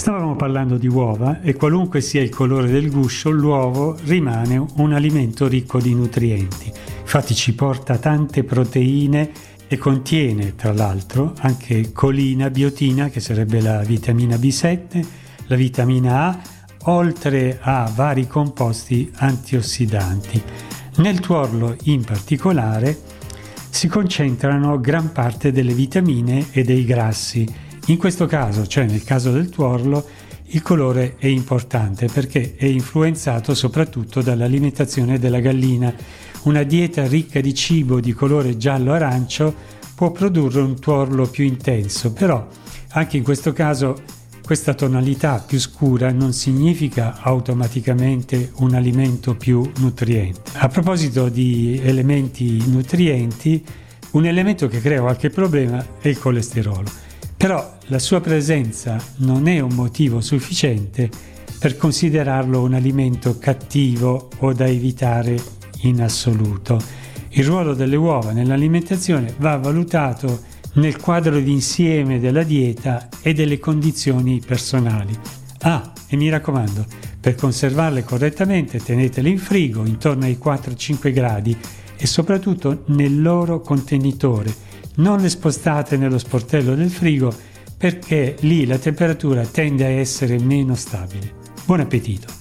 Stavamo parlando di uova e qualunque sia il colore del guscio, l'uovo rimane un alimento ricco di nutrienti. Infatti ci porta tante proteine e contiene, tra l'altro, anche colina, biotina, che sarebbe la vitamina B7, la vitamina A, oltre a vari composti antiossidanti. Nel tuorlo in particolare si concentrano gran parte delle vitamine e dei grassi. In questo caso, cioè nel caso del tuorlo, il colore è importante perché è influenzato soprattutto dall'alimentazione della gallina. Una dieta ricca di cibo di colore giallo-arancio può produrre un tuorlo più intenso, però anche in questo caso questa tonalità più scura non significa automaticamente un alimento più nutriente. A proposito di elementi nutrienti, un elemento che crea qualche problema è il colesterolo. Però la sua presenza non è un motivo sufficiente per considerarlo un alimento cattivo o da evitare in assoluto. Il ruolo delle uova nell'alimentazione va valutato nel quadro d'insieme della dieta e delle condizioni personali. E mi raccomando, per conservarle correttamente tenetele in frigo intorno ai 4-5 gradi e soprattutto nel loro contenitore. Non le spostate nello sportello del frigo perché lì la temperatura tende a essere meno stabile. Buon appetito!